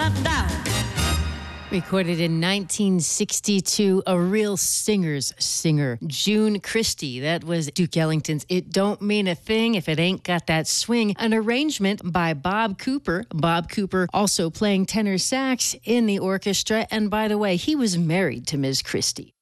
Recorded in 1962, a real singer's singer, June Christy. That was Duke Ellington's It Don't Mean a Thing If It Ain't Got That Swing, an arrangement by Bob Cooper. Bob Cooper also playing tenor sax in the orchestra. And by the way, he was married to Ms. Christy.